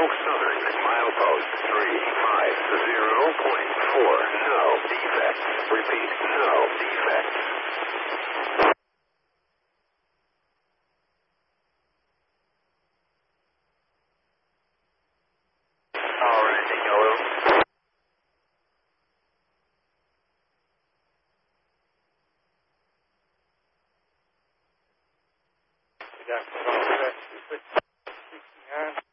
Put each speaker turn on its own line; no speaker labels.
Southern, milepost 350.4. No defects. Repeat, no defects. All right, hello.
We got 69.